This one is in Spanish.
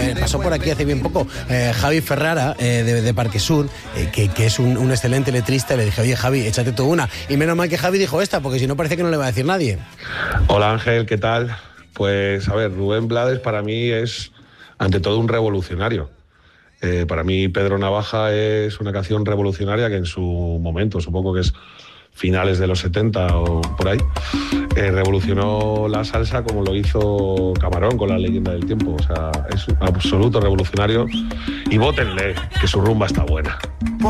pasó por aquí hace bien poco Javi Ferrara, de Parque Sur, que es un excelente letrista, y le dije, oye Javi, échate tú una. Y menos mal que Javi dijo esta, porque si no parece que no le va a decir nadie. Hola Ángel, ¿qué tal? Pues a ver, Rubén Blades para mí es ante todo un revolucionario. Para mí Pedro Navaja es una canción revolucionaria que en su momento, supongo que es finales de los 70 o por ahí, revolucionó la salsa como lo hizo Camarón con La Leyenda del Tiempo. O sea, es un absoluto revolucionario y vótenle, que su rumba está buena.